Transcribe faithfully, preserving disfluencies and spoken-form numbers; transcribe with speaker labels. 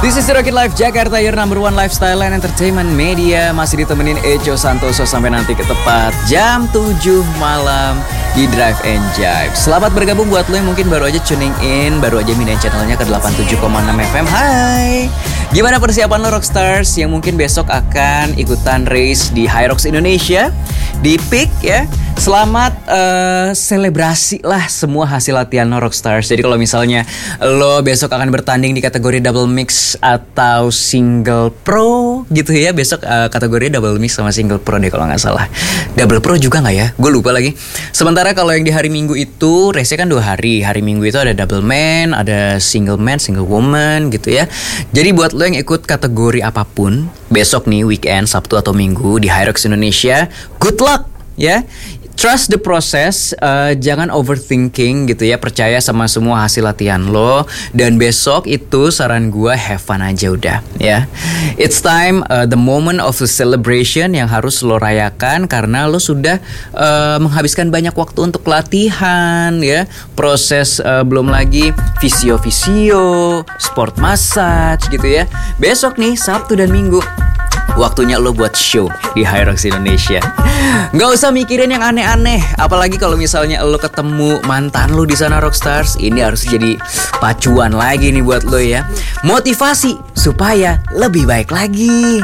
Speaker 1: This is the Rocket Life Jakarta, your number one lifestyle and entertainment media. Masih ditemenin Ejo Santoso sampai nanti ke tepat jam tujuh malam di Drive and Jive. Selamat bergabung buat lo yang mungkin baru aja tuning in, baru aja pindahin channelnya ke delapan puluh tujuh koma enam F M. Hai, gimana persiapan lo Rockstars yang mungkin besok akan ikutan race di Hyrox Indonesia, di Peak ya. Selamat uh, selebrasi lah semua hasil latihan lo Rockstars. Jadi kalau misalnya lo besok akan bertanding di kategori double mix atau single pro gitu ya. Besok uh, kategori double mix sama single pro deh kalau gak salah. Double pro juga gak ya? Gue lupa lagi. Sementara kalau yang di hari Minggu itu race-nya kan dua hari. Hari Minggu itu ada double man, ada single man, single woman gitu ya. Jadi buat lo yang ikut kategori apapun besok nih weekend, Sabtu atau Minggu di Hyrox Indonesia, good luck ya. Trust the process, uh, jangan overthinking gitu ya. Percaya sama semua hasil latihan lo. Dan besok itu saran gue have fun aja udah ya. It's time, uh, the moment of the celebration yang harus lo rayakan. Karena lo sudah uh, menghabiskan banyak waktu untuk latihan ya. Proses uh, belum lagi fisio-fisio, sport massage gitu ya. Besok nih Sabtu dan Minggu waktunya lo buat show di Hyrox Indonesia. Gak usah mikirin yang aneh-aneh. Apalagi kalau misalnya lo ketemu mantan lo di sana Rockstars. Ini harus jadi pacuan lagi nih buat lo ya. Motivasi supaya lebih baik lagi.